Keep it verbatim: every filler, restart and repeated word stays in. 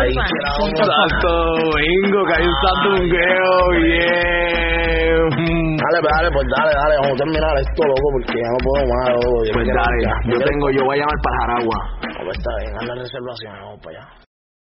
ahí. Santo Domingo, que hay un santo domingueo, bien. Dale, pues, dale, pues dale, dale, vamos a terminar esto, loco, porque ya no puedo más, loco. Pues dale, yo tengo, yo voy a llamar para Jaragua. Pues está bien, haz la reservación, vamos para allá.